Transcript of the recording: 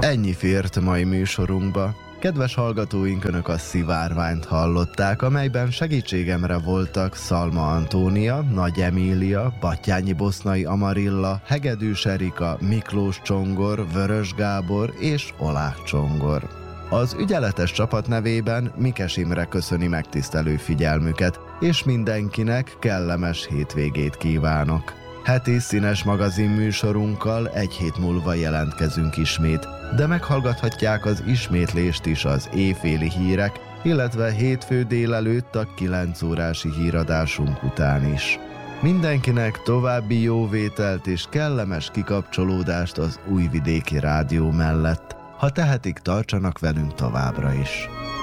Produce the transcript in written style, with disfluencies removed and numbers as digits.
ennyi fért mai műsorunkba. Kedves hallgatóink, önök a Szivárványt hallották, amelyben segítségemre voltak Szalma Antónia, Nagy Emília, Batthyányi Bosznai Amarilla, Hegedűs Erika, Miklós Csongor, Vörös Gábor és Olák Csongor. Az ügyeletes csapat nevében Mikes Imre köszöni megtisztelő figyelmüket, és mindenkinek kellemes hétvégét kívánok. Heti színes magazin műsorunkkal egy hét múlva jelentkezünk ismét, de meghallgathatják az ismétlést is az éjféli hírek, illetve hétfő délelőtt a 9 órási híradásunk után is. Mindenkinek további jó vételt és kellemes kikapcsolódást az Újvidéki Rádió mellett. Ha tehetik, tartsanak velünk továbbra is.